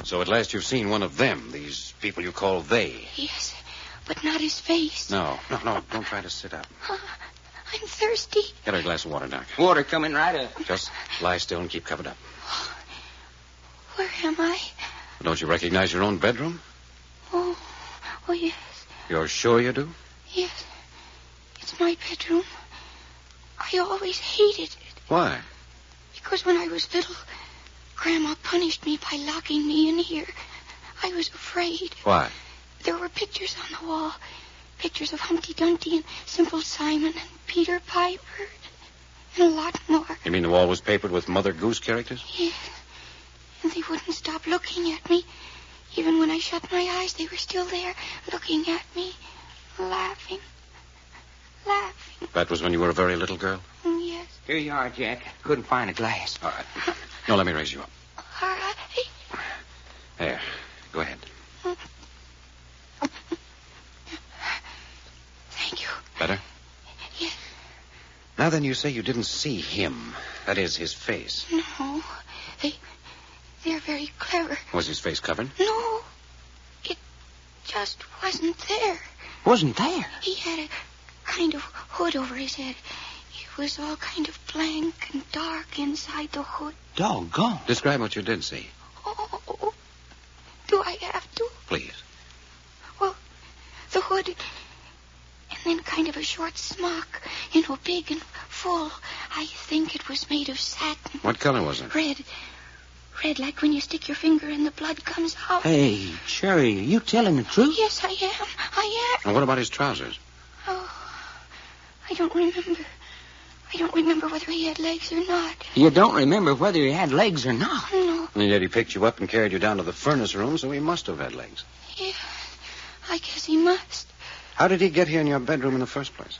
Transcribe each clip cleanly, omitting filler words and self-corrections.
So at last you've seen one of them, these people you call they. Yes, but not his face. No. Don't try to sit up. I'm thirsty. Get her a glass of water, Doc. Water coming right up. Just lie still and keep covered up. Where am I? Don't you recognize your own bedroom? Oh, yes. You're sure you do? Yes. It's my bedroom. I always hated it. Why? Because when I was little, Grandma punished me by locking me in here. I was afraid. Why? There were pictures on the wall. Pictures of Humpty Dumpty and Simple Simon and Peter Piper and a lot more. You mean the wall was papered with Mother Goose characters? Yes. And they wouldn't stop looking at me. Even when I shut my eyes, they were still there, looking at me, laughing. That was when you were a very little girl? Yes. Here you are, Jack. Couldn't find a glass. All right. No, let me raise you up. All right. There. Go ahead. Thank you. Better? Yes. Now then, you say you didn't see him. That is, his face. No. They're very clever. Was his face covered? No. It just wasn't there. Wasn't there? He had a kind of hood over his head. It was all kind of blank and dark inside the hood. Doggone. Describe what you did see. Oh, do I have to? Please. Well, the hood, and then kind of a short smock, big and full. I think it was made of satin. What color was it? Red. Red, like when you stick your finger and the blood comes out. Hey, Cherry, are you telling the truth? Yes, I am. And what about his trousers? Oh, I don't remember. I don't remember whether he had legs or not. You don't remember whether he had legs or not? No. And yet he picked you up and carried you down to the furnace room, so he must have had legs. Yeah, I guess he must. How did he get here in your bedroom in the first place?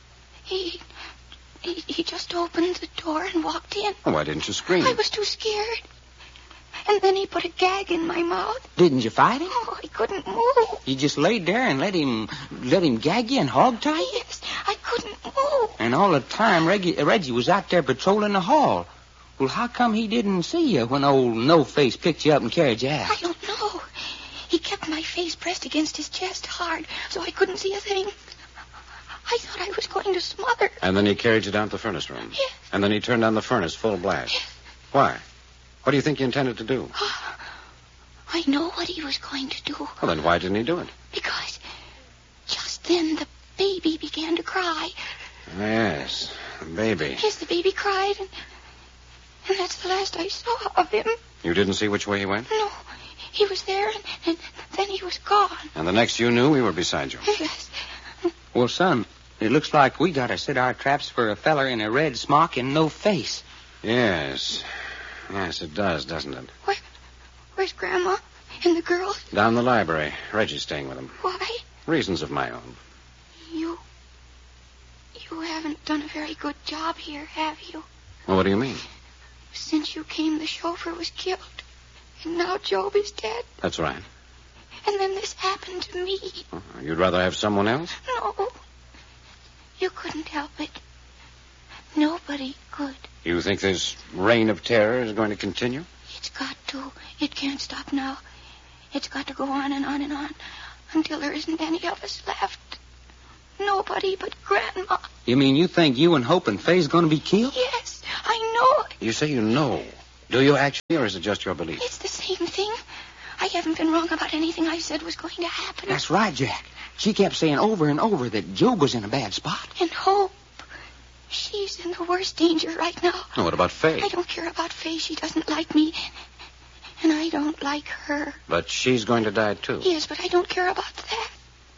He just opened the door and walked in. Oh, why didn't you scream? I was too scared. And then he put a gag in my mouth. Didn't you fight him? Oh, I couldn't move. You just laid there and let him gag you and hog tie you? Yes, I couldn't move. And all the time, Reggie was out there patrolling the hall. Well, how come he didn't see you when old No-Face picked you up and carried you out? I don't know. He kept my face pressed against his chest hard, so I couldn't see a thing. I thought I was going to smother. And then he carried you down to the furnace room? Yes. And then he turned on the furnace full blast? Yes. Why? What do you think he intended to do? I know what he was going to do. Well, then why didn't he do it? Because just then the baby began to cry. Yes, the baby. Yes, the baby cried, and that's the last I saw of him. You didn't see which way he went? No, he was there, and then he was gone. And the next you knew, we were beside you. Yes. Well, son, it looks like we got to set our traps for a feller in a red smock and no face. Yes. Yes, it does, doesn't it? Where's Grandma and the girls? Down in the library. Reggie's staying with them. Why? Reasons of my own. You haven't done a very good job here, have you? Well, what do you mean? Since you came, the chauffeur was killed. And now Job is dead. That's right. And then this happened to me. You'd rather have someone else? No. You couldn't help it. Nobody could. You think this reign of terror is going to continue? It's got to. It can't stop now. It's got to go on and on and on until there isn't any of us left. Nobody but Grandma. You mean you think you and Hope and Faye's going to be killed? Yes, I know it. You say you know. Do you actually, or is it just your belief? It's the same thing. I haven't been wrong about anything I said was going to happen. That's right, Jack. She kept saying over and over that Job was in a bad spot. And Hope. She's in the worst danger right now. Oh, what about Faye? I don't care about Faye. She doesn't like me. And I don't like her. But she's going to die, too. Yes, but I don't care about that.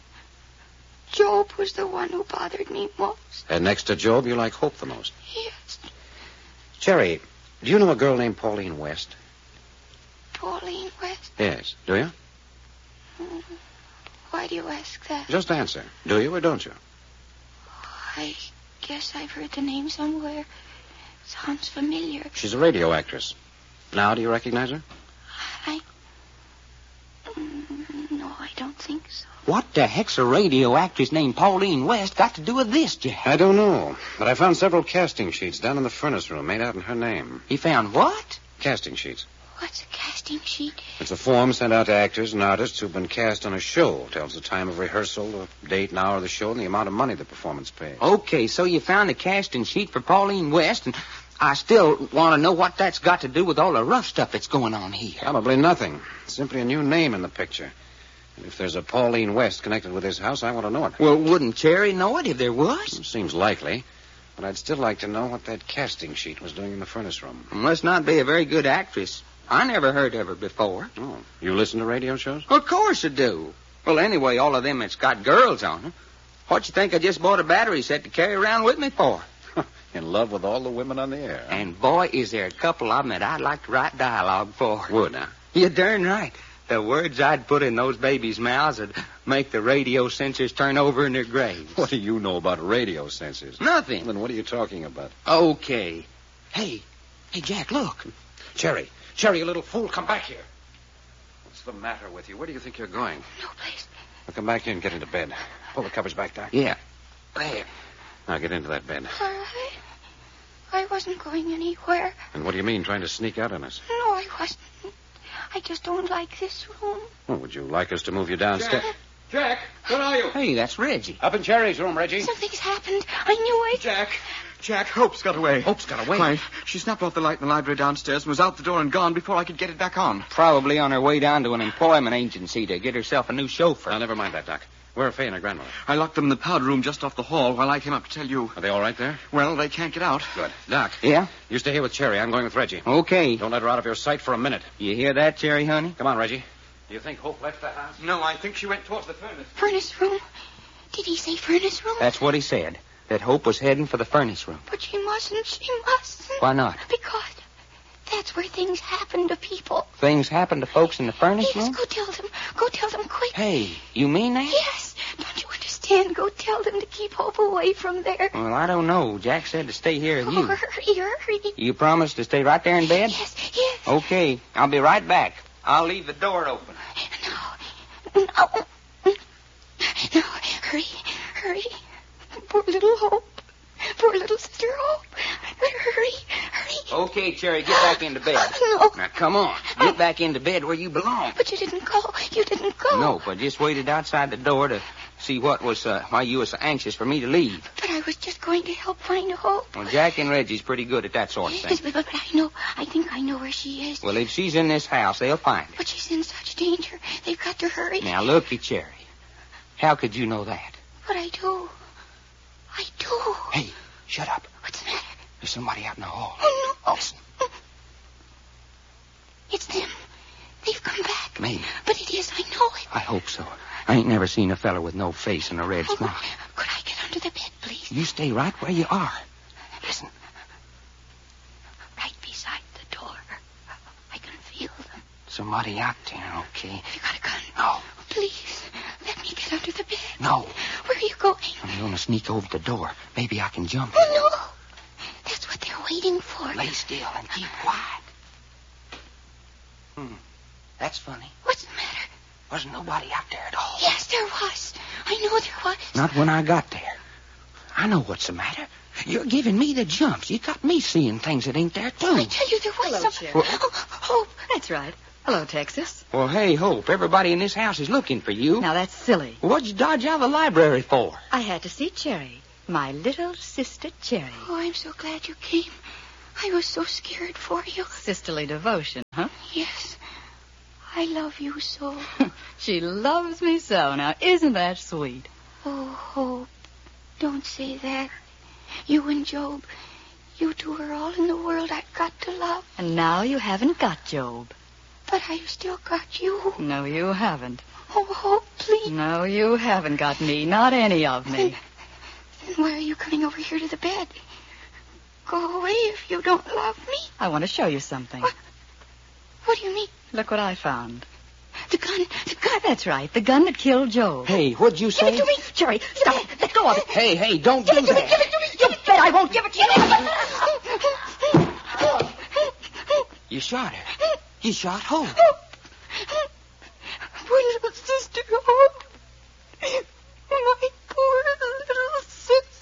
Job was the one who bothered me most. And next to Job, you like Hope the most. Yes. Cherry, do you know a girl named Pauline West? Pauline West? Yes. Do you? Why do you ask that? Just answer. Do you or don't you? I guess I've heard the name somewhere. Sounds familiar. She's a radio actress. Now, do you recognize her? No, I don't think so. What the heck's a radio actress named Pauline West got to do with this, Jack? I don't know, but I found several casting sheets down in the furnace room made out in her name. You found what? Casting sheets. What's a casting sheet? It's a form sent out to actors and artists who've been cast on a show. Tells the time of rehearsal, the date and hour of the show, and the amount of money the performance pays. Okay, so you found a casting sheet for Pauline West, and I still want to know what that's got to do with all the rough stuff that's going on here. Probably nothing. Simply a new name in the picture. And if there's a Pauline West connected with this house, I want to know it. Well, wouldn't Cherry know it if there was? It seems likely. But I'd still like to know what that casting sheet was doing in the furnace room. Must not be a very good actress. I never heard of her before. Oh, you listen to radio shows? Of course I do. Well, anyway, all of them that's got girls on them. What you think I just bought a battery set to carry around with me for? In love with all the women on the air. Huh? And, boy, is there a couple of them that I'd like to write dialogue for. Would, huh? You're darn right. The words I'd put in those babies' mouths would make the radio censors turn over in their graves. What do you know about radio censors? Nothing. Then what are you talking about? Okay. Hey, Jack, look. Cherry, you little fool, come back here. What's the matter with you? Where do you think you're going? No place. Well, come back here and get into bed. Pull the covers back, Doc. Yeah. There. Now get into that bed. All right. I wasn't going anywhere. And what do you mean, trying to sneak out on us? No, I wasn't. I just don't like this room. Well, would you like us to move you downstairs? Jack, where are you? Hey, that's Reggie. Up in Cherry's room, Reggie. Something's happened. I knew it. Jack, Hope's got away. Hope's got away? Why, she snapped off the light in the library downstairs and was out the door and gone before I could get it back on. Probably on her way down to an employment agency to get herself a new chauffeur. Now, never mind that, Doc. Where are Fay and her grandmother? I locked them in the powder room just off the hall while I came up to tell you. Are they all right there? Well, they can't get out. Good. Doc. Yeah? You stay here with Cherry. I'm going with Reggie. Okay. Don't let her out of your sight for a minute. You hear that, Cherry, honey? Come on, Reggie. Do you think Hope left the house? No, I think she went towards the furnace. Furnace room? Did he say furnace room? That's what he said. That Hope was heading for the furnace room. But she mustn't. She mustn't. Why not? Because that's where things happen to people. Things happen to folks in the furnace Yes, room? go tell them. Go tell them quick. Hey, you mean that? Yes. Don't you understand? Go tell them to keep Hope away from there. Well, I don't know. Jack said to stay here with you. Hurry. You promise to stay right there in bed? Yes. Okay. I'll be right back. I'll leave the door open. No, hurry. Poor little Hope. Poor little Sister Hope. Hurry. Okay, Cherry, get back into bed. No. Now, come on. Get back into bed where you belong. But you didn't go. No, but just waited outside the door to see what was, why you were so anxious for me to leave. But I was just going to help find Hope. Well, Jack and Reggie's pretty good at that sort of thing. Yes, but I think I know where she is. Well, if she's in this house, they'll find her. But she's in such danger. They've got to hurry. Now, looky, Cherry. How could you know that? But I do. Hey, shut up. What's the matter? There's somebody out in the hall. Oh, no. Listen. It's them. They've come back. Maybe. But it is. I know it. I hope so. I ain't never seen a feller with no face and a red smock. Could I get under the bed, please? You stay right where you are. Listen. Right beside the door. I can feel them. Somebody out there, okay? Have you got a gun? No. Please, let me get under the bed. No. Where are you going? I'm going to sneak over the door. Maybe I can jump. Oh, no. That's what they're waiting for. Lay still and keep quiet. That's funny. What's the matter? Wasn't nobody out there at all. Yes, there was. I know there was. Not when I got there. I know what's the matter. You're giving me the jumps. You got me seeing things that ain't there, too. I tell you, there was Hello, some... Cherry. Hope. That's right. Hello, Texas. Well, hey, Hope, everybody in this house is looking for you. Now, that's silly. What'd you dodge out of the library for? I had to see Cherry. My little sister Cherry. Oh, I'm so glad you came. I was so scared for you. Sisterly devotion, huh? Yes. I love you so. She loves me so. Now, isn't that sweet? Oh, Hope, don't say that. You and Job, you two are all in the world I've got to love. And now you haven't got Job. But I've still got you. No, you haven't. Oh, Hope, please. No, you haven't got me. Not any of me. Then why are you coming over here to the bed? Go away if you don't love me. I want to show you something. What do you mean? Look what I found. The gun. That's right. The gun that killed Job. Hey, what'd you say? Give it to me. Cherry, stop it. Let go of it. Hey, don't do that. Give it to me. You bet I won't give it to you. You shot her. You shot Hope.